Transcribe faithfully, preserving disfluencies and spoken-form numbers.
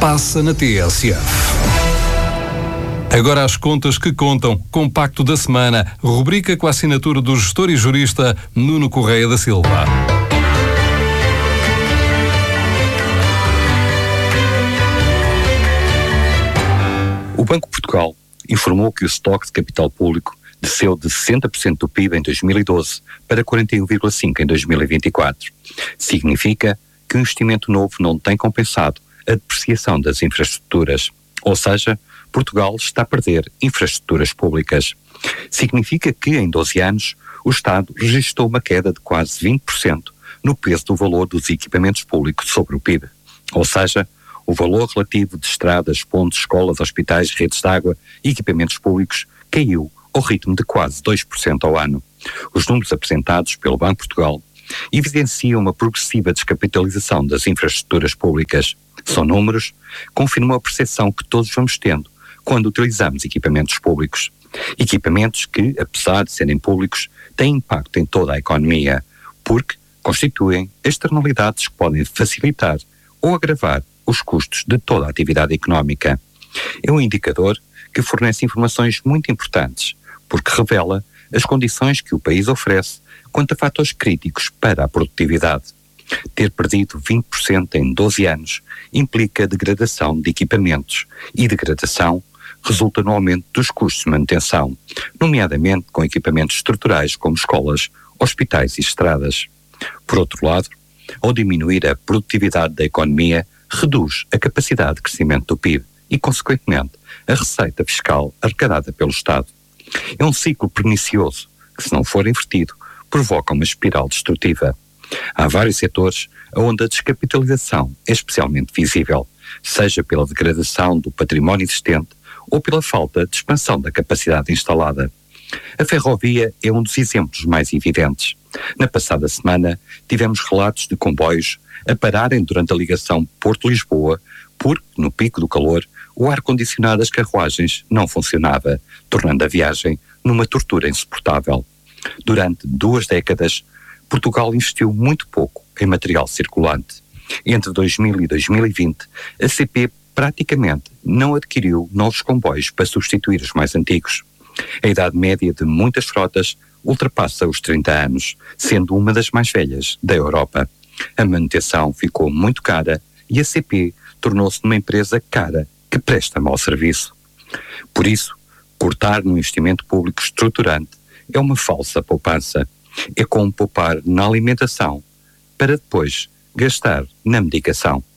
passa na T S F. Agora as contas que contam, compacto da semana, rubrica com a assinatura do gestor e jurista Nuno Correia da Silva. O Banco de Portugal informou que o estoque de capital público desceu de sessenta por cento do P I B em dois mil e doze para quarenta e um vírgula cinco por cento em dois mil e vinte e quatro. Significa que o investimento novo não tem compensado a depreciação das infraestruturas, ou seja, Portugal está a perder infraestruturas públicas. Significa que em doze anos o Estado registrou uma queda de quase vinte por cento no peso do valor dos equipamentos públicos sobre o P I B, ou seja, o valor relativo de estradas, pontes, escolas, hospitais, redes de água e equipamentos públicos caiu ao ritmo de quase dois por cento ao ano. Os números apresentados pelo Banco de Portugal evidenciam uma progressiva descapitalização das infraestruturas públicas. São números que confirmam a percepção que todos vamos tendo quando utilizamos equipamentos públicos. Equipamentos que, apesar de serem públicos, têm impacto em toda a economia, porque constituem externalidades que podem facilitar ou agravar os custos de toda a atividade económica. É um indicador que fornece informações muito importantes, porque revela as condições que o país oferece quanto a fatores críticos para a produtividade. Ter perdido vinte por cento em doze anos implica degradação de equipamentos e degradação resulta no aumento dos custos de manutenção, nomeadamente com equipamentos estruturais como escolas, hospitais e estradas. Por outro lado, ao diminuir a produtividade da economia, reduz a capacidade de crescimento do P I B e, consequentemente, a receita fiscal arrecadada pelo Estado. É um ciclo pernicioso que, se não for invertido, provoca uma espiral destrutiva. Há vários setores onde a descapitalização é especialmente visível, seja pela degradação do património existente ou pela falta de expansão da capacidade instalada. A ferrovia é um dos exemplos mais evidentes. Na passada semana, tivemos relatos de comboios a pararem durante a ligação Porto-Lisboa porque, no pico do calor, o ar-condicionado das carruagens não funcionava, tornando a viagem numa tortura insuportável. Durante duas décadas, Portugal investiu muito pouco em material circulante. Entre dois mil e dois mil e vinte, a C P praticamente não adquiriu novos comboios para substituir os mais antigos. A idade média de muitas frotas ultrapassa os trinta anos, sendo uma das mais velhas da Europa. A manutenção ficou muito cara e a C P tornou-se numa empresa cara que presta mau serviço. Por isso, cortar no investimento público estruturante é uma falsa poupança. É como poupar na alimentação para depois gastar na medicação.